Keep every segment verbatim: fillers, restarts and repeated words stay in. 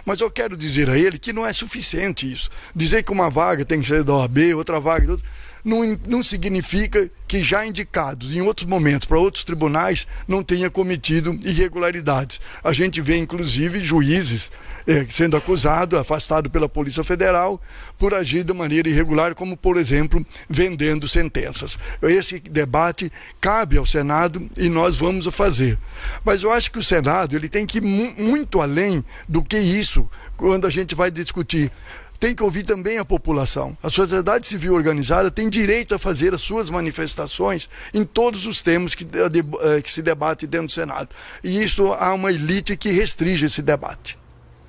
Mas eu quero dizer a ele que não é suficiente isso. Dizer que uma vaga tem que ser da O A B, outra vaga de outra, não, não significa que já indicados em outros momentos para outros tribunais não tenha cometido irregularidades. A gente vê inclusive juízes eh, sendo acusados, afastados pela Polícia Federal por agir de maneira irregular, como por exemplo vendendo sentenças. Esse debate cabe ao Senado e nós vamos fazer. Mas eu acho que o Senado ele tem que ir mu- muito além do que isso quando a gente vai discutir. Tem que ouvir também a população. A sociedade civil organizada tem direito a fazer as suas manifestações em todos os temas que, que se debate dentro do Senado. E isso há uma elite que restringe esse debate.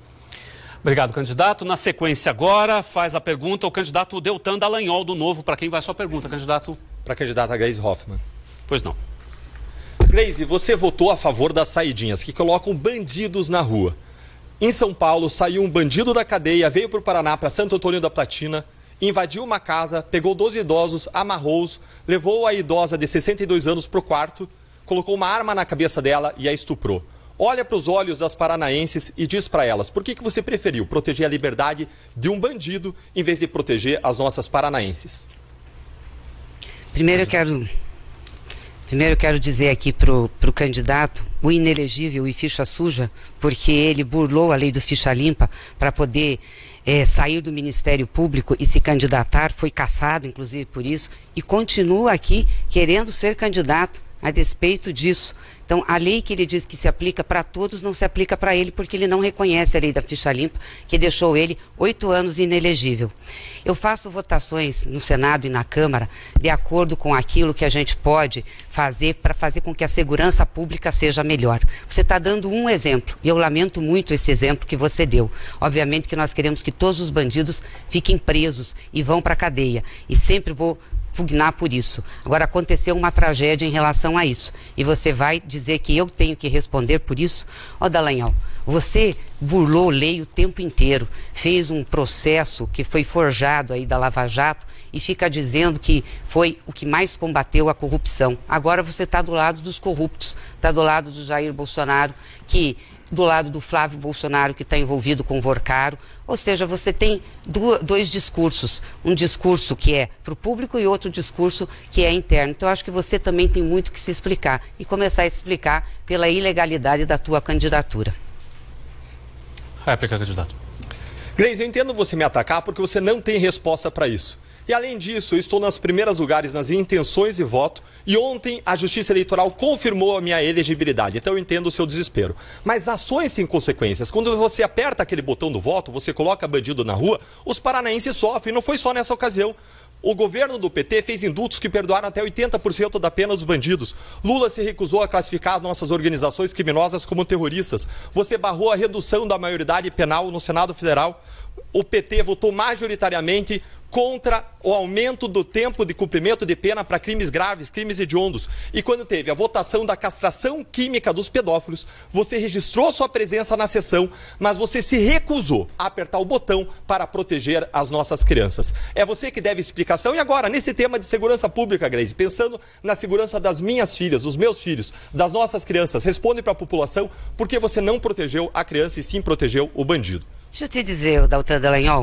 Obrigado, candidato. Na sequência agora, faz a pergunta o candidato Deltan Dallagnol, do Novo. Para quem vai a sua pergunta, candidato? Para a candidata Gleisi Hoffmann. Pois não. Gleisi, você votou a favor das saidinhas que colocam bandidos na rua. Em São Paulo, saiu um bandido da cadeia, veio para o Paraná, para Santo Antônio da Platina, invadiu uma casa, pegou doze idosos, amarrou-os, levou a idosa de sessenta e dois anos para o quarto, colocou uma arma na cabeça dela e a estuprou. Olha para os olhos das paranaenses e diz para elas, por que, que você preferiu proteger a liberdade de um bandido em vez de proteger as nossas paranaenses? Primeiro eu quero... Primeiro eu quero dizer aqui para o candidato, o inelegível e ficha suja, porque ele burlou a lei do ficha limpa para poder é, sair do Ministério Público e se candidatar, foi cassado inclusive por isso, e continua aqui querendo ser candidato a despeito disso. Então, a lei que ele diz que se aplica para todos não se aplica para ele porque ele não reconhece a lei da ficha limpa, que deixou ele oito anos inelegível. Eu faço votações no Senado e na Câmara de acordo com aquilo que a gente pode fazer para fazer com que a segurança pública seja melhor. Você está dando um exemplo, e eu lamento muito esse exemplo que você deu. Obviamente que nós queremos que todos os bandidos fiquem presos e vão para a cadeia, e sempre vou pugnar por isso. Agora, aconteceu uma tragédia em relação a isso, e você vai dizer que eu tenho que responder por isso? Ó, Dallagnol, você burlou lei o tempo inteiro, fez um processo que foi forjado aí da Lava Jato e fica dizendo que foi o que mais combateu a corrupção. Agora você está do lado dos corruptos, está do lado do Jair Bolsonaro, que do lado do Flávio Bolsonaro, que está envolvido com o Vorcaro. Ou seja, você tem do, dois discursos, um discurso que é para o público e outro discurso que é interno. Então, eu acho que você também tem muito que se explicar e começar a se explicar pela ilegalidade da tua candidatura. Réplica, candidato. Gleisi, eu entendo você me atacar porque você não tem resposta para isso. E além disso, eu estou nos primeiros lugares nas intenções de voto e ontem a Justiça Eleitoral confirmou a minha elegibilidade. Então eu entendo o seu desespero. Mas ações sem consequências. Quando você aperta aquele botão do voto, você coloca bandido na rua, os paranaenses sofrem. Não foi só nessa ocasião. O governo do P T fez indultos que perdoaram até oitenta por cento da pena dos bandidos. Lula se recusou a classificar nossas organizações criminosas como terroristas. Você barrou a redução da maioridade penal no Senado Federal. O P T votou majoritariamente contra o aumento do tempo de cumprimento de pena para crimes graves, crimes hediondos. E quando teve a votação da castração química dos pedófilos, você registrou sua presença na sessão, mas você se recusou a apertar o botão para proteger as nossas crianças. É você que deve explicação. E agora, nesse tema de segurança pública, Gleisi, pensando na segurança das minhas filhas, dos meus filhos, das nossas crianças, responde para a população por que você não protegeu a criança e sim protegeu o bandido. Deixa eu te dizer, Deltan Dallagnol,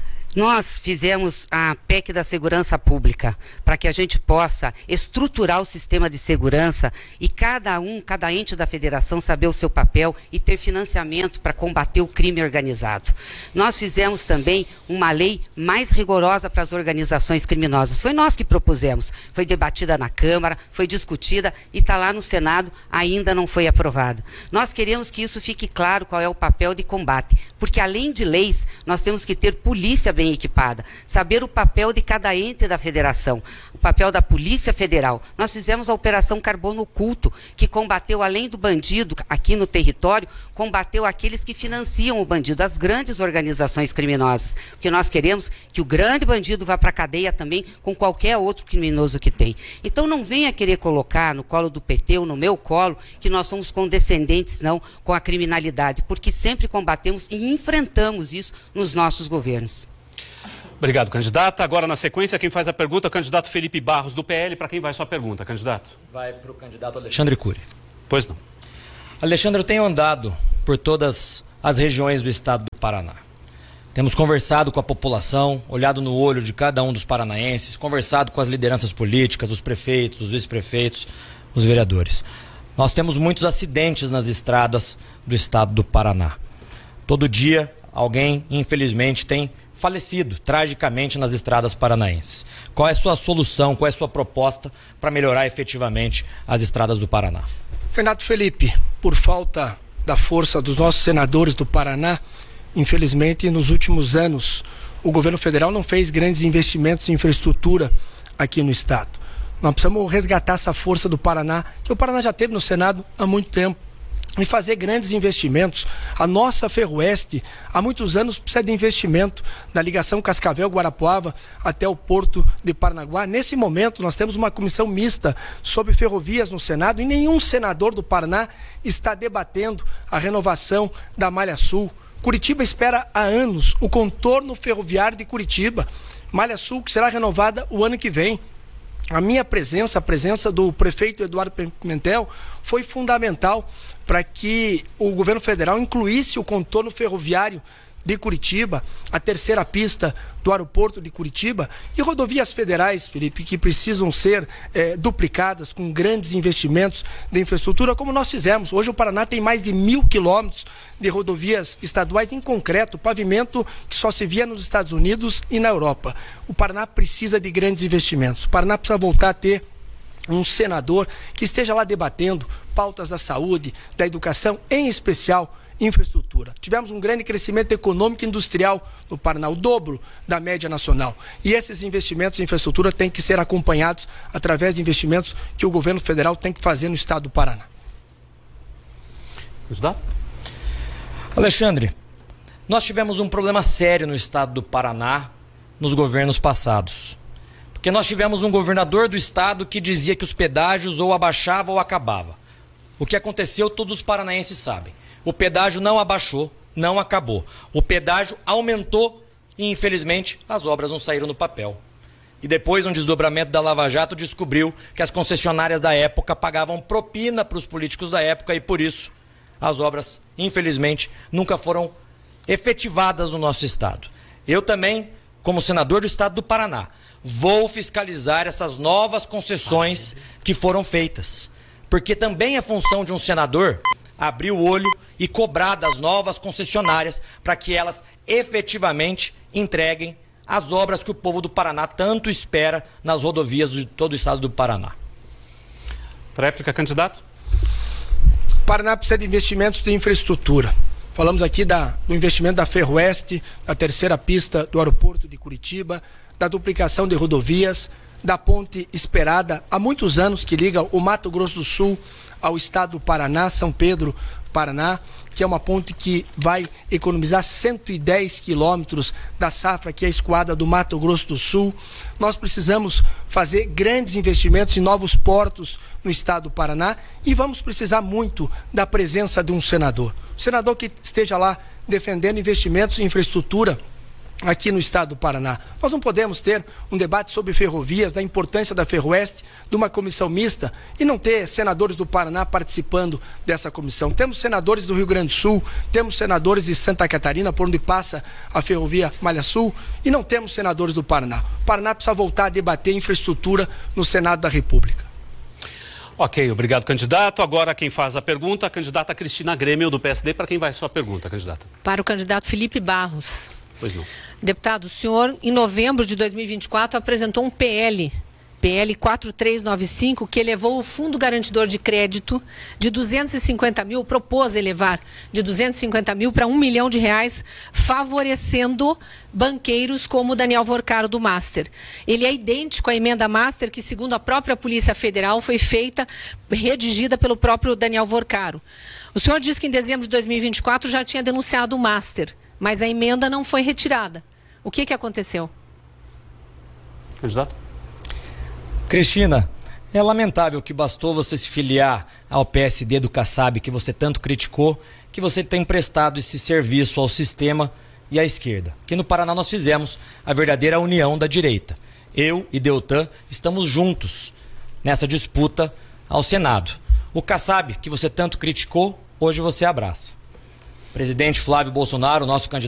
nós fizemos a P E C da segurança pública para que a gente possa estruturar o sistema de segurança e cada um, cada ente da federação saber o seu papel e ter financiamento para combater o crime organizado. Nós fizemos também uma lei mais rigorosa para as organizações criminosas. Foi nós que propusemos, foi debatida na Câmara, foi discutida e está lá no Senado, ainda não foi aprovada. Nós queremos que isso fique claro qual é o papel de combate, porque além de leis, nós temos que ter polícia bem equipada, saber o papel de cada ente da federação, o papel da Polícia Federal. Nós fizemos a Operação Carbono Oculto, que combateu, além do bandido aqui no território, combateu aqueles que financiam o bandido, as grandes organizações criminosas. Porque nós queremos que o grande bandido vá para a cadeia também com qualquer outro criminoso que tem. Então não venha querer colocar no colo do P T ou no meu colo que nós somos condescendentes, não, com a criminalidade, porque sempre combatemos e enfrentamos isso nos nossos governos. Obrigado, candidata. Agora, na sequência, quem faz a pergunta é o candidato Felipe Barros, do P L. Para quem vai sua pergunta, candidato? Vai para o candidato Alexandre Cury. Pois não. Alexandre, eu tenho andado por todas as regiões do estado do Paraná. Temos conversado com a população, olhado no olho de cada um dos paranaenses, conversado com as lideranças políticas, os prefeitos, os vice-prefeitos, os vereadores. Nós temos muitos acidentes nas estradas do estado do Paraná. Todo dia alguém, infelizmente, tem falecido tragicamente nas estradas paranaenses. Qual é a sua solução, qual é a sua proposta para melhorar efetivamente as estradas do Paraná? Renato Felipe, por falta da força dos nossos senadores do Paraná, infelizmente, nos últimos anos, o governo federal não fez grandes investimentos em infraestrutura aqui no estado. Nós precisamos resgatar essa força do Paraná, que o Paraná já teve no Senado há muito tempo, e fazer grandes investimentos. A nossa Ferroeste, há muitos anos, precisa de investimento na ligação Cascavel-Guarapuava até o Porto de Paranaguá. Nesse momento, nós temos uma comissão mista sobre ferrovias no Senado e nenhum senador do Paraná está debatendo a renovação da Malha Sul. Curitiba espera há anos o contorno ferroviário de Curitiba, Malha Sul, que será renovada o ano que vem. A minha presença, a presença do prefeito Eduardo Pimentel, foi fundamental para que o governo federal incluísse o contorno ferroviário de Curitiba, a terceira pista do aeroporto de Curitiba e rodovias federais, Felipe, que precisam ser eh, duplicadas com grandes investimentos de infraestrutura, como nós fizemos. Hoje o Paraná tem mais de mil quilômetros de rodovias estaduais em concreto, pavimento que só se via nos Estados Unidos e na Europa. O Paraná precisa de grandes investimentos. O Paraná precisa voltar a ter um senador que esteja lá debatendo pautas da saúde, da educação, em especial infraestrutura. Tivemos um grande crescimento econômico e industrial no Paraná, o dobro da média nacional. E esses investimentos em infraestrutura têm que ser acompanhados através de investimentos que o governo federal tem que fazer no estado do Paraná. Alexandre, nós tivemos um problema sério no estado do Paraná nos governos passados. Porque nós tivemos um governador do estado que dizia que os pedágios ou abaixava ou acabava. O que aconteceu, todos os paranaenses sabem. O pedágio não abaixou, não acabou. O pedágio aumentou e, infelizmente, as obras não saíram no papel. E depois, um desdobramento da Lava Jato descobriu que as concessionárias da época pagavam propina para os políticos da época e, por isso, as obras, infelizmente, nunca foram efetivadas no nosso estado. Eu também, como senador do estado do Paraná, vou fiscalizar essas novas concessões que foram feitas. Porque também é função de um senador abrir o olho e cobrar das novas concessionárias para que elas efetivamente entreguem as obras que o povo do Paraná tanto espera nas rodovias de todo o estado do Paraná. Réplica, candidato. O Paraná precisa de investimentos de infraestrutura. Falamos aqui da, do investimento da Ferroeste, da terceira pista do aeroporto de Curitiba, da duplicação de rodovias, da ponte esperada há muitos anos que liga o Mato Grosso do Sul ao estado do Paraná, São Pedro, Paraná, que é uma ponte que vai economizar cento e dez quilômetros da safra que é escoada do Mato Grosso do Sul. Nós precisamos fazer grandes investimentos em novos portos no estado do Paraná e vamos precisar muito da presença de um senador. Um senador que esteja lá defendendo investimentos em infraestrutura aqui no estado do Paraná. Nós não podemos ter um debate sobre ferrovias, da importância da Ferroeste, de uma comissão mista, e não ter senadores do Paraná participando dessa comissão. Temos senadores do Rio Grande do Sul, temos senadores de Santa Catarina, por onde passa a ferrovia Malha Sul, e não temos senadores do Paraná. O Paraná precisa voltar a debater infraestrutura no Senado da República. Ok, obrigado, candidato. Agora quem faz a pergunta, a candidata Cristina Grêmio, do P S D. Para quem vai a sua pergunta, candidata? Para o candidato Felipe Barros. Pois não. Deputado, o senhor, em novembro de dois mil e vinte e quatro, apresentou um P L, P L quatro três nove cinco, que elevou o Fundo Garantidor de Crédito de duzentos e cinquenta mil, propôs elevar de duzentos e cinquenta mil para um milhão de reais, favorecendo banqueiros como o Daniel Vorcaro do Master. Ele é idêntico à emenda Master que, segundo a própria Polícia Federal, foi feita, redigida pelo próprio Daniel Vorcaro. O senhor disse que em dezembro de dois mil e vinte e quatro já tinha denunciado o Master, mas a emenda não foi retirada. O que que aconteceu? Candidato? Cristina, é lamentável que bastou você se filiar ao P S D do Kassab, que você tanto criticou, que você tem prestado esse serviço ao sistema e à esquerda. Aqui no Paraná nós fizemos a verdadeira união da direita. Eu e Deltan estamos juntos nessa disputa ao Senado. O Kassab, que você tanto criticou, hoje você abraça. Presidente Flávio Bolsonaro, nosso candidato